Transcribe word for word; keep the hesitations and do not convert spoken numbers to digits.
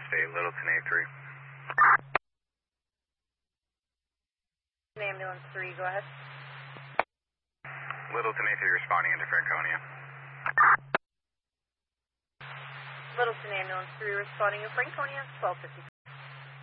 State, Littleton A three. Ambulance three, go ahead. Littleton A three responding into Franconia. Littleton Ambulance three responding to Franconia, twelve fifty.